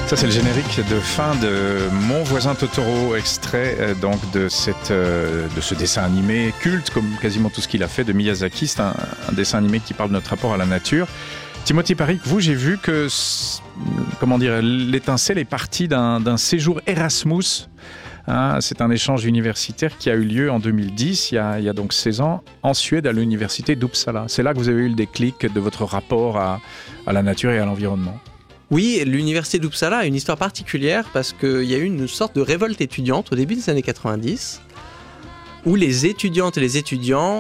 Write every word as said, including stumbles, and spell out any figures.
Ça, c'est le générique de fin de Mon voisin Totoro, extrait euh, donc de, cette, euh, de ce dessin animé culte, comme quasiment tout ce qu'il a fait, de Miyazaki. C'est un, un dessin animé qui parle de notre rapport à la nature. Timothy Parrick, vous, j'ai vu que comment dire, l'étincelle est partie d'un, d'un séjour Erasmus. Hein, c'est un échange universitaire qui a eu lieu en deux mille dix, il y a, il y a donc seize ans, en Suède, à l'université d'Uppsala. C'est là que vous avez eu le déclic de votre rapport à, à la nature et à l'environnement. Oui, l'université d'Uppsala a une histoire particulière parce qu'il y a eu une sorte de révolte étudiante au début des années quatre-vingt-dix où les étudiantes et les étudiants